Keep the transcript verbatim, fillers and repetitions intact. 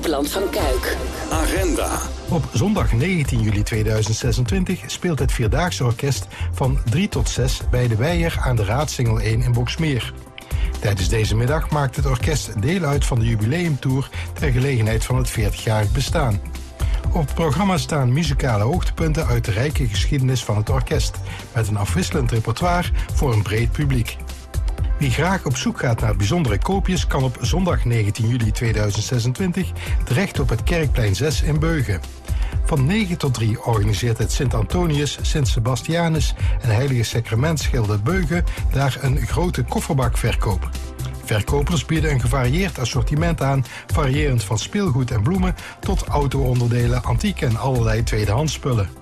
Hoogland van Kuik. Agenda. Op zondag negentien juli tweeduizend zesentwintig speelt het Vierdaagse Orkest van drie tot zes bij de Weijer aan de Raadsingel één in Boxmeer. Tijdens deze middag maakt het orkest deel uit van de jubileumtour ter gelegenheid van het veertigjarig bestaan. Op het programma staan muzikale hoogtepunten uit de rijke geschiedenis van het orkest, met een afwisselend repertoire voor een breed publiek. Wie graag op zoek gaat naar bijzondere koopjes kan op zondag negentien juli tweeduizend zesentwintig terecht op het Kerkplein zes in Beugen. Van negen tot drie organiseert het Sint-Antonius, Sint-Sebastianus en Heilige Sacramentsgilde Beugen daar een grote kofferbakverkoop. Verkopers bieden een gevarieerd assortiment aan, variërend van speelgoed en bloemen tot auto-onderdelen, antiek en allerlei tweedehands spullen.